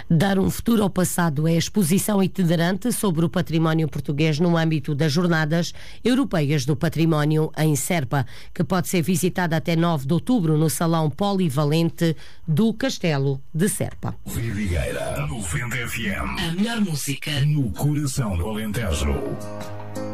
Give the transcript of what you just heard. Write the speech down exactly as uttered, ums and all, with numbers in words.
Dar um futuro ao passado é a exposição itinerante sobre o património português no âmbito das Jornadas Europeias do Património em Serpa, que pode ser visitada até nove de outubro no Salão Polivalente do Castelo de Serpa. Vidigueira noventa F M. A melhor música no coração do Alentejo.